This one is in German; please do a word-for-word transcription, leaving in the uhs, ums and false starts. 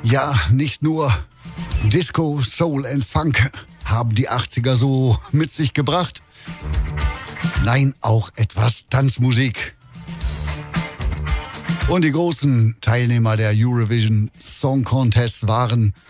Ja, nicht nur Disco, Soul und Funk haben die achtziger so mit sich gebracht. Nein, auch etwas Tanzmusik. Und die großen Teilnehmer der Eurovision Song Contest waren